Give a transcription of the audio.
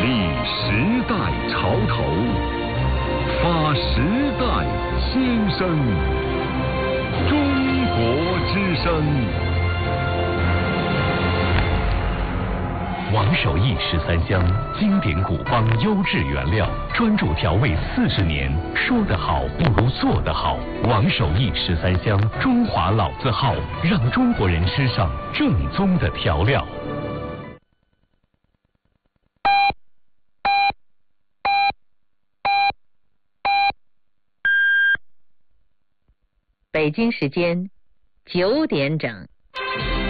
立时代潮头，发时代新声。中国之声。王守义13香，经典古方，优质原料，专注调味40年。说得好不如做得好。王守义13香，中华老字号，让中国人吃上正宗的调料。 北京时间9点整。